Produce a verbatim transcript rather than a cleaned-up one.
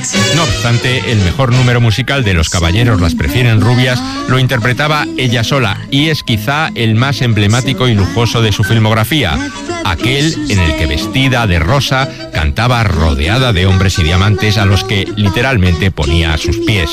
No obstante, el mejor número musical de Los caballeros las prefieren rubias lo interpretaba ella sola, y es quizá el más emblemático y lujoso de su filmografía, aquel en el que, vestida de rosa, cantaba rodeada de hombres y diamantes a los que literalmente ponía a sus pies.